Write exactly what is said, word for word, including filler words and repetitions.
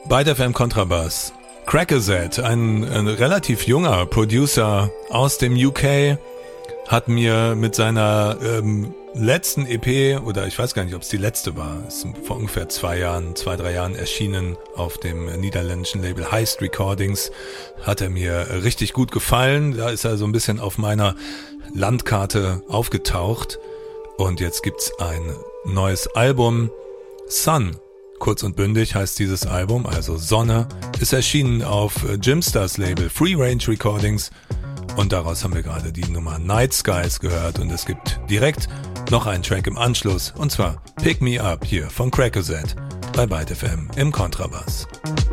Byte F M Kontrabass. Crackerset, ein, ein relativ junger Producer aus dem U K, hat mir mit seiner ähm, letzten E P, oder ich weiß gar nicht, ob es die letzte war, ist vor ungefähr zwei Jahren, zwei, drei Jahren erschienen auf dem niederländischen Label Heist Recordings, hat er mir richtig gut gefallen. Da ist er so ein bisschen auf meiner Landkarte aufgetaucht. Und jetzt gibt's ein neues Album, Sun. Kurz und bündig heißt dieses Album, also Sonne, ist erschienen auf Jimsters Label Free Range Recordings und daraus haben wir gerade die Nummer Night Skies gehört und es gibt direkt noch einen Track im Anschluss und zwar Pick Me Up hier von Crackerset bei Byte F M im Kontrabass.